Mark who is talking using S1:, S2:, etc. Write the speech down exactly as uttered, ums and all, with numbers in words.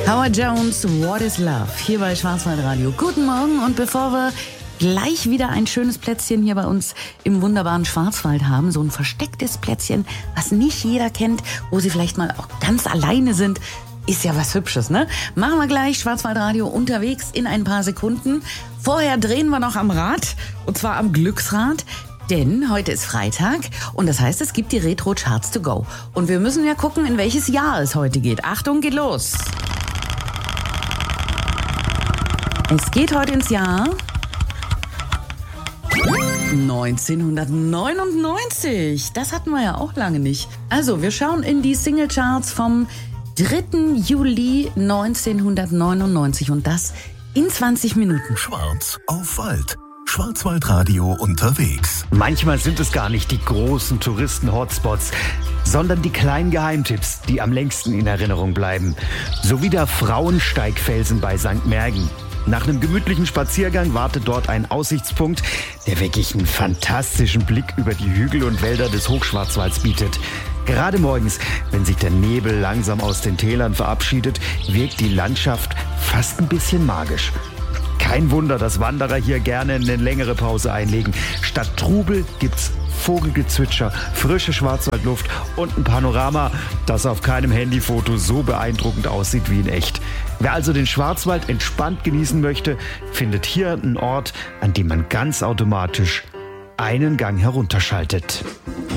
S1: Howard Jones, What is Love? Hier bei Schwarzwaldradio. Guten Morgen, und bevor wir gleich wieder ein schönes Plätzchen hier bei uns im wunderbaren Schwarzwald haben, so ein verstecktes Plätzchen, was nicht jeder kennt, wo Sie vielleicht mal auch ganz alleine sind, ist ja was Hübsches, ne? Machen wir gleich Schwarzwaldradio unterwegs in ein paar Sekunden. Vorher drehen wir noch am Rad, und zwar am Glücksrad. Denn heute ist Freitag und das heißt, es gibt die Retro Charts to go. Und wir müssen ja gucken, in welches Jahr es heute geht. Achtung, geht los! Es geht heute ins Jahr neunzehnhundertneunundneunzig. Das hatten wir ja auch lange nicht. Also, wir schauen in die Singlecharts vom dritten Juli neunzehnhundertneunundneunzig und das in zwanzig Minuten.
S2: Schwarz auf Wald. Schwarzwaldradio unterwegs.
S3: Manchmal sind es gar nicht die großen Touristen-Hotspots, sondern die kleinen Geheimtipps, die am längsten in Erinnerung bleiben. So wie der Frauensteigfelsen bei Sankt Märgen. Nach einem gemütlichen Spaziergang wartet dort ein Aussichtspunkt, der wirklich einen fantastischen Blick über die Hügel und Wälder des Hochschwarzwalds bietet. Gerade morgens, wenn sich der Nebel langsam aus den Tälern verabschiedet, wirkt die Landschaft fast ein bisschen magisch. Kein Wunder, dass Wanderer hier gerne eine längere Pause einlegen. Statt Trubel gibt's Vogelgezwitscher, frische Schwarzwaldluft und ein Panorama, das auf keinem Handyfoto so beeindruckend aussieht wie in echt. Wer also den Schwarzwald entspannt genießen möchte, findet hier einen Ort, an dem man ganz automatisch einen Gang herunterschaltet.